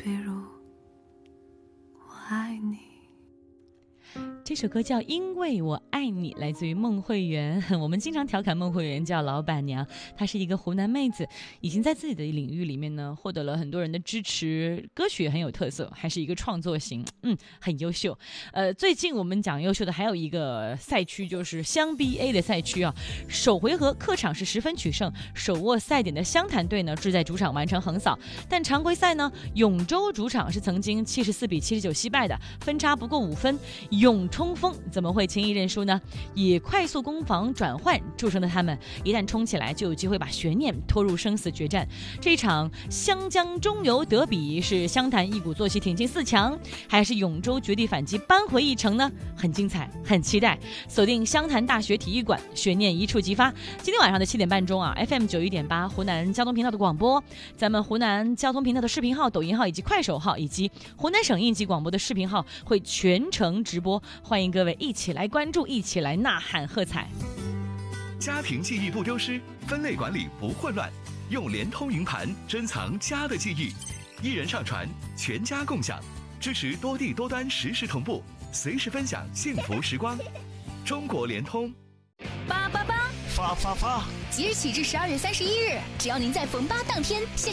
如我爱你。 这首歌叫《因为我爱你》，来自于孟慧圆。我们经常调侃孟慧圆叫老板娘，她是一个湖南妹子，已经在自己的领域里面呢获得了很多人的支持，歌曲也很有特色，还是一个创作型，很优秀。最近我们讲优秀的还有一个赛区，就是湘 BA 的赛区啊。首回合客场是10分取胜，手握赛点的湘潭队呢志在主场完成横扫，但常规赛呢永州主场是曾经74比79惜败的，分差不够5分。永冲锋怎么会轻易认输呢？以快速攻防转换著称的他们，一旦冲起来就有机会把悬念拖入生死决战。这一场湘江中游德比，是湘潭一鼓作气挺进4强，还是永州绝地反击扳回一城呢？很精彩，很期待。锁定湘潭大学体育馆，悬念一触即发。今天晚上的7点半钟啊 ，FM 91.8湖南交通频道的广播，咱们湖南交通频道的视频号、抖音号以及快手号，以及湖南省应急广播的视频号会全程直播，欢迎各位一起来关注，一起来呐喊喝彩。 家庭记忆不丢失，分类管理不混乱，用联通云盘珍藏家的记忆，一人上传，全家共享，支持多地多端实时同步，随时分享幸福时光。中国联通。 888 发！ 即日起至12月31日，只要您在逢8当天